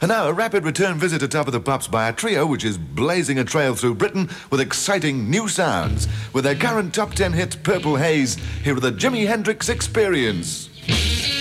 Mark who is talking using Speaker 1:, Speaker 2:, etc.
Speaker 1: And now, a rapid return visit to Top of the Pops by a trio which is blazing a trail through Britain with exciting new sounds. With their current top 10 hit, Purple Haze, here are the Jimi Hendrix Experience.